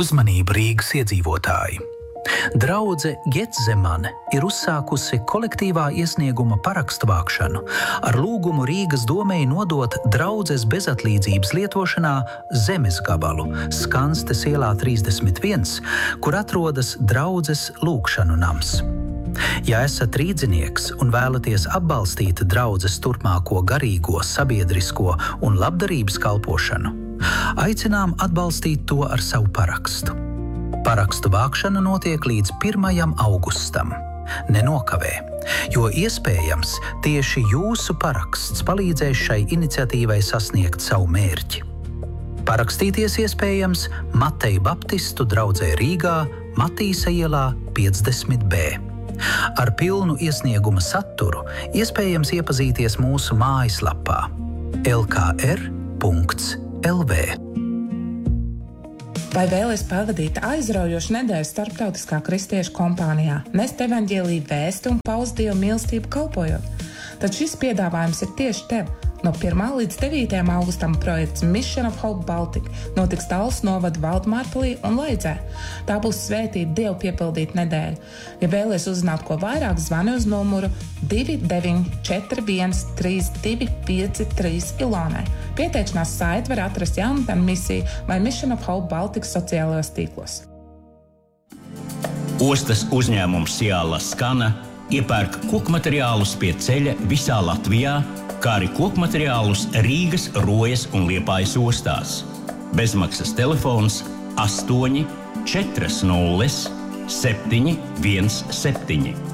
Uzmanību Rīgas iedzīvotāji! Draudze Getsemane ir uzsākusi kolektīvā iesnieguma parakstu vākšanu ar lūgumu Rīgas domei nodot draudzes bezatlīdzības lietošanā zemes gabalu Skanstes ielā 31, kur atrodas draudzes lūgšanu nams. Ja esat rīdzinieks un vēlaties atbalstīt draudzes turpmāko garīgo, sabiedrisko un labdarības kalpošanu, aicinām atbalstīt to ar savu parakstu. Parakstu vākšana notiek līdz 1. augustam. Nenokavē, jo iespējams tieši jūsu paraksts palīdzēs šai iniciatīvai sasniegt savu mērķi. Parakstīties iespējams Mateju Baptistu draudzē Rīgā, Matīsa ielā 50B. Ar pilnu iesnieguma saturu iespējams iepazīties mūsu mājaslapā lkr.lv. Vai vēlies pavadīt aizraujošu nedēļu starptautiskā kristiešu kompānijā, nest evaņģēliju vēsti un paust Dievu mīlestību kalpojot? Tad šis piedāvājums ir tieši tev. No 1. līdz 9. augustam projekts Mission of Hope Baltic notiks Tallas novada Valdmārpilī un Leidzē. Tā būs svētīta Dievu piepildīta nedēļa. Ja vēlies uzzināt ko vairāk, zvani uz numuru 2941 3253 Ilonai. Pieteikšanās saiti var atrast Jaunatnes misiju vai Mission of Hope Baltic sociālajos tīklos. Ostas uzņēmums Ciala Skana iepērk kokmateriālus pie ceļa visā Latvijā, kā arī kokmateriālus Rīgas, Rojas un Liepājas ostās. Bezmaksas telefons 8 40 717.